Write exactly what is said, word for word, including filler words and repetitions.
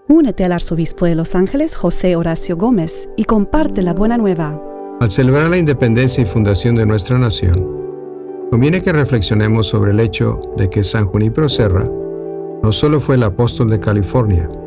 Únete al arzobispo de Los Ángeles, José Horacio Gómez, y comparte la buena nueva. Al celebrar la independencia y fundación de nuestra nación, conviene que reflexionemos sobre el hecho de que San Junípero Serra no solo fue el apóstol de California,